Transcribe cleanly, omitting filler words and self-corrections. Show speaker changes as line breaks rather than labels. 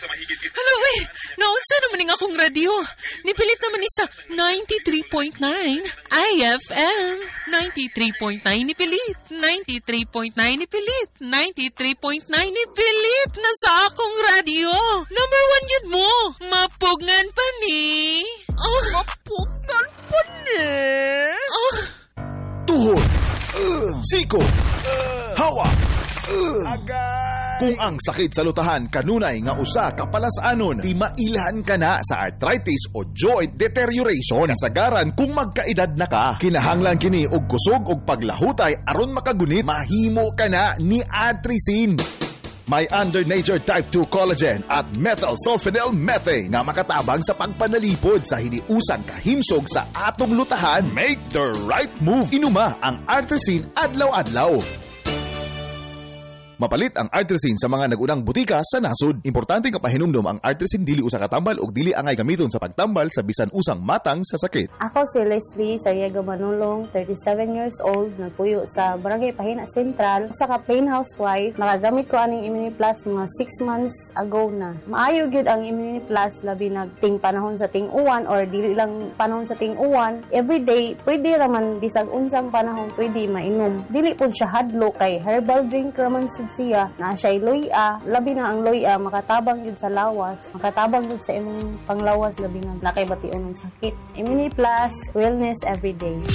Hello, naunsa naman nga akong radyo. Nipilit naman ni sa 93.9 IFM. 93.9 nipilit. 93.9 nipilit. 93.9 nipilit na sa akong radyo. Number 1 yun mo. Mapugngan pa ni.
Mapugngan pa ni?
Tuhod, siko, hawa, kung ang sakit sa lutahan kanunay nga usa ka palasanon, di mailhan ka na sa arthritis o joint deterioration. Kasagaran kung magkaedad na ka, kinahanglan kini og kusog og paglahutay aron makagunit, mahimo ka na ni Artrisin. May under nature type 2 collagen at methyl sulfonyl methane nga makatabang sa pagpanalipod sa hiniusang kahimsog sa atong lutahan. Make the right move. Inuma ang Artrisin adlaw-adlaw. Mapalit ang Artrisin sa mga nagunang butika sa nasod. Importante nga pahinumdom ang Artrisin dili usa ka tambal ug dili angay gamiton sa pagtambal sa bisan usang matang sa sakit.
Ako si Leslie Sariaga Manulong, 37 years old, nagpuyo sa Barangay Pahina Central. Sa ka plain housewife, nakagamit ko aning Immunity Plus mga 6 months ago na. Maayo gyud ang Immunity Plus labi nagting panahon sa ting-uwan or dili lang panahon sa ting-uwan. Every day, pwede raman bisag unsang panahon pwede mainom. Dili pud siya hadlo kay herbal drink raman siya na siya'y loya. Labi na ang loya, makatabang yun sa lawas. Makatabang yun sa imong panglawas, labi na nakay bation ng sakit. Immunity Plus, wellness everyday.